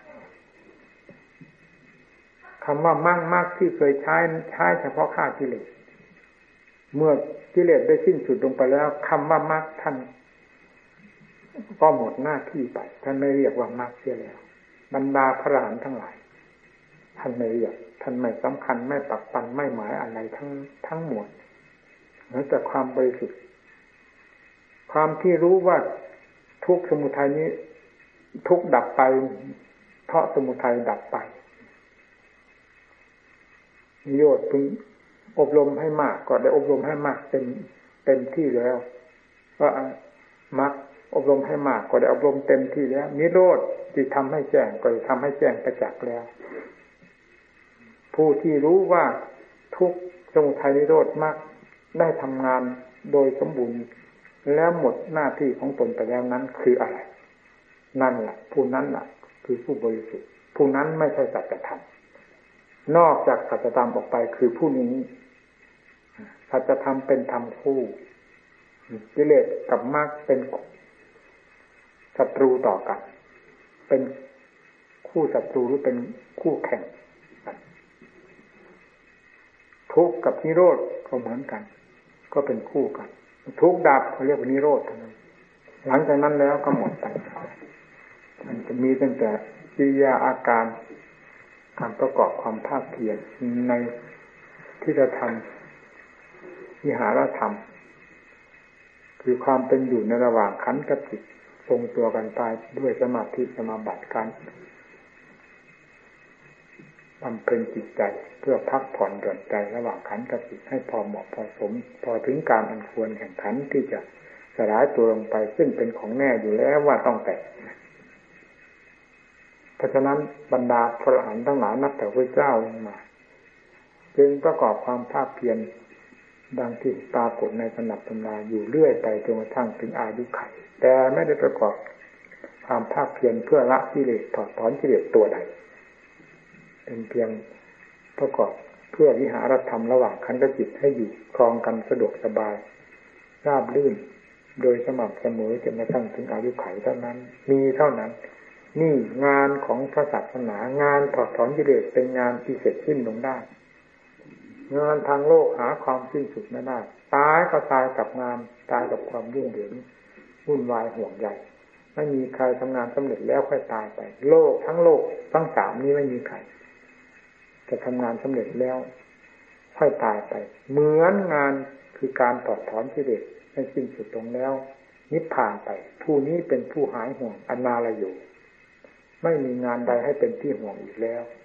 คำว่ามั่งมากที่เคยใช้เฉพาะฆ่ากิเลสเมื่อกิเลสได้สิ้นสุดลงไปแล้วคำว่ามากท่านก็หมดหน้าที่ไปท่านไม่เรียกว่ามากเสียแล้วบรรดาพระอรหันต์ทั้งหลายท่านไม่เรียกท่านไม่สำคัญไม่ปักปันไม่หมายอะไรทั้งหมดเหมือนแต่ความบริสุทธิ์ความที่รู้ว่าทุกสมุทัยนี้ทุกดับไปเพราะสมุทัยดับไปนิโรธพึงอบรมให้มากก็ได้อบรมให้มากเต็มที่แล้วว่ามรรคอบรมให้มากก็ได้อบรมเต็มที่แล้วนิโรธที่ทำให้แจ้งก็ได้ทำให้แจ้งประจักษ์แล้วผู้ที่รู้ว่าทุกสมุทัยนิโรธมรรคได้ทำงานโดยสมบูรณ์แล้วหมดหน้าที่ของตนไปแล้วนั้นคืออะไรนั่นแหละผู้นั้นแหละคือผู้บริสุทธิ์ผู้นั้นไม่ใช่สัจธรรมนอกจากสัจธรรมออกไปคือผู้นี้สัจธรรมเป็นธรรมคู่กิเลสกับมรรคเป็นศัตรูต่อกันเป็นคู่ศัตรูหรือเป็นคู่แข่งกันทุกข์กับนิโรธก็เหมือนกันก็เป็นคู่กันทุกข์ดับเขาเรียกว่านิโรธเท่านั้นหลังจากนั้นแล้วก็หมดไปมันจะมีตั้งแต่กิริยาอาการการประกอบความภาคเพียรในที่จะทำวิหารธรรมคือความเป็นอยู่ในระหว่างขันธ์กับจิตทรงตัวกันไปด้วยสมาธิสมาบัติการบำเพ็ญจิตใจเพื่อพักผ่อนหย่อนใจระหว่างขันธ์กับจิตให้พอเหมาะพอสมพอถึงการอันควรแห่งขันธ์ที่จะสลายตัวลงไปซึ่งเป็นของแน่อยู่แล้วว่าต้องแตกเพราะฉะนั้นบรรดาพระอรหันต์ทั้งหลายนับแต่พระเจ้าลงมาจึงประกอบความภาคเพียรดังที่ปรากฏในสนับตำราอยู่เรื่อยไปจนกระทั่งถึงอายุขัยแต่ไม่ได้ประกอบความภาคเพียรเพื่อละกิเลสถอดถอนกิเลสตัวใดเป็นเพียงประกอบเพื่อวิหารธรรมระหว่างขันธ์กับจิตให้อยู่ครองกันสะดวกสบายราบรื่นโดยสม่ำเสมอจนกระทั่งถึงอายุขัยเท่านั้นมีเท่านั้นนี่งานของพระศาสนางานถอดถอนกิเลสเป็นงานที่เสร็จสิ้นลงได้งานทางโลกหาความสิ้นสุดไม่ได้ตายก็ตายกับงานตายกับความยุ่งเหยิงวุ่นวายห่วงใยไม่มีใครทำงานสำเร็จแล้วค่อยตายไปโลกทั้งสามนี้ไม่มีใครจะทำงานสำเร็จแล้วค่อยตายไปเหมือนงานคือการถอดถอนกิเลสให้สิ้นสุดลงแล้วนิพพานไปผู้นี้เป็นผู้หายห่วงอนาลโยไม่มีงานใดให้เป็นที่ห่วงอีกแล้ว